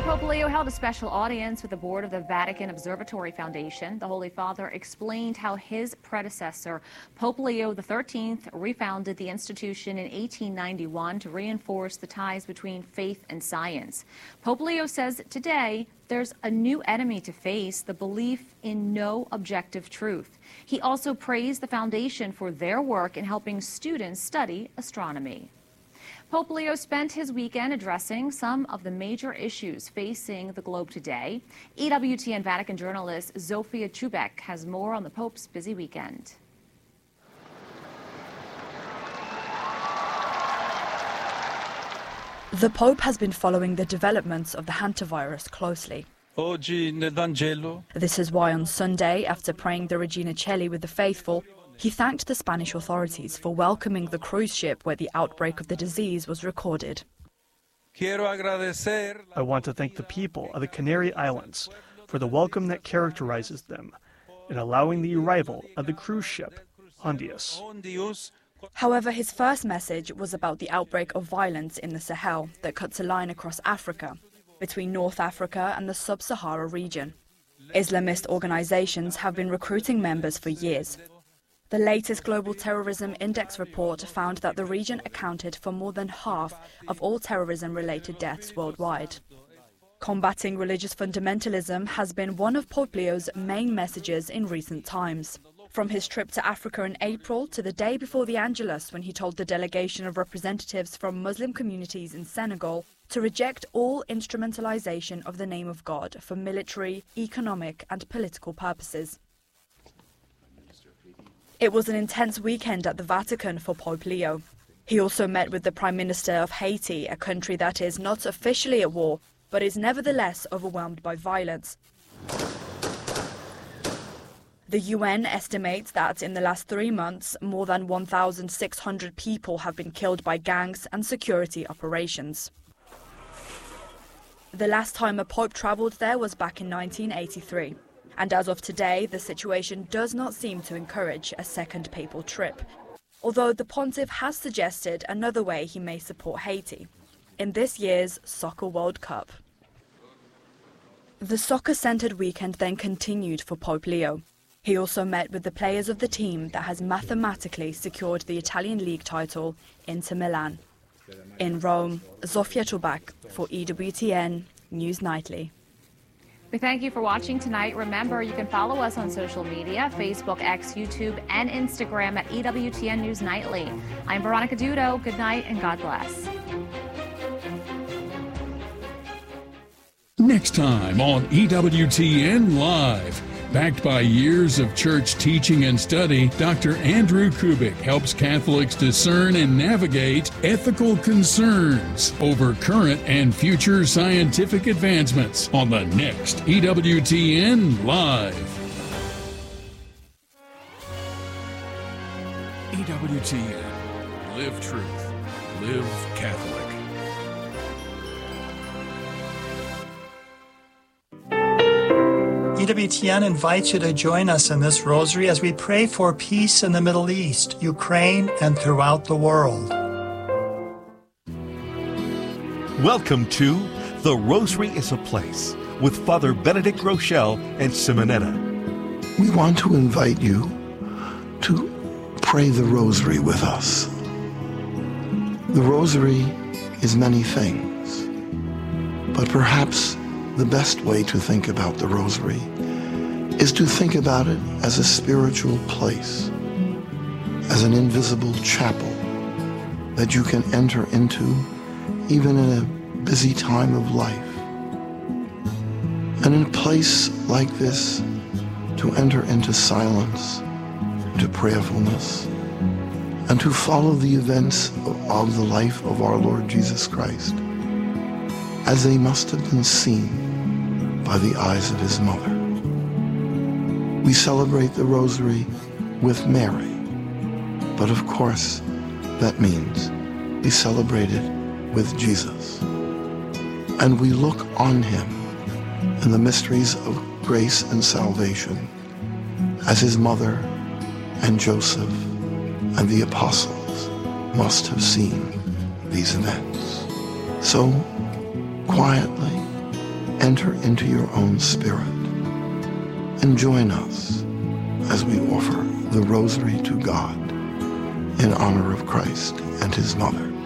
Tonight, Pope Leo held a special audience with the board of the Vatican Observatory Foundation. The Holy Father explained how his predecessor, Pope Leo XIII, refounded the institution in 1891 to reinforce the ties between faith and science. Pope Leo says today there's a new enemy to face, the belief in no objective truth. He also praised the foundation for their work in helping students study astronomy. Pope Leo spent his weekend addressing some of the major issues facing the globe today. EWTN Vatican journalist Zofia Chubek has more on the Pope's busy weekend. The Pope has been following the developments of the hantavirus closely. This is why on Sunday, after praying the Regina Coeli with the faithful, he thanked the Spanish authorities for welcoming the cruise ship where the outbreak of the disease was recorded. I want to thank the people of the Canary Islands for the welcome that characterizes them in allowing the arrival of the cruise ship, Hondius. However, his first message was about the outbreak of violence in the Sahel that cuts a line across Africa, between North Africa and the Sub-Sahara region. Islamist organizations have been recruiting members for years. The latest Global Terrorism Index report found that the region accounted for more than half of all terrorism-related deaths worldwide. Combating religious fundamentalism has been one of Pope Leo's main messages in recent times. From his trip to Africa in April to the day before the Angelus, when he told the delegation of representatives from Muslim communities in Senegal to reject all instrumentalization of the name of God for military, economic and political purposes. It was an intense weekend at the Vatican for Pope Leo. He also met with the Prime Minister of Haiti, a country that is not officially at war, but is nevertheless overwhelmed by violence. The UN estimates that in the last 3 months, more than 1,600 people have been killed by gangs and security operations. The last time a pope travelled there was back in 1983. And as of today, the situation does not seem to encourage a second papal trip, although the pontiff has suggested another way he may support Haiti in this year's Soccer World Cup. The soccer-centred weekend then continued for Pope Leo. He also met with the players of the team that has mathematically secured the Italian league title, Inter Milan. In Rome, Zofia Chubak for EWTN News Nightly. We thank you for watching tonight. Remember, you can follow us on social media, Facebook, X, YouTube, and Instagram at EWTN News Nightly. I'm Veronica Dudo. Good night and God bless. Next time on EWTN Live. Backed by years of church teaching and study, Dr. Andrew Kubik helps Catholics discern and navigate ethical concerns over current and future scientific advancements on the next EWTN Live. EWTN. Live truth. Live Catholic. EWTN invites you to join us in this rosary as we pray for peace in the Middle East, Ukraine, and throughout the world. Welcome to The Rosary is a Place with Father Benedict Rochelle and Simonetta. We want to invite you to pray the Rosary with us. The Rosary is many things, but perhaps the best way to think about the Rosary is to think about it as a spiritual place, as an invisible chapel that you can enter into even in a busy time of life. And in a place like this, to enter into silence, to prayerfulness, and to follow the events of the life of our Lord Jesus Christ as they must have been seen by the eyes of his mother. We celebrate the Rosary with Mary, but of course that means we celebrate it with Jesus. And we look on him in the mysteries of grace and salvation as his mother and Joseph and the apostles must have seen these events. So quietly enter into your own spirit and join us as we offer the Rosary to God in honor of Christ and His Mother.